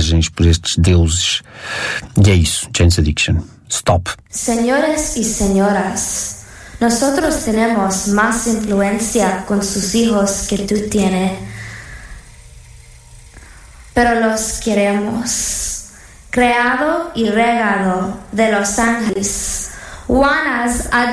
imagens, por estes deuses. E é isso, Jane's Addiction. Stop. Señores y señoras, nosotros tenemos más influencia con sus hijos que tú tienes, pero los queremos. Creado y regado de Los Ángeles, Juanas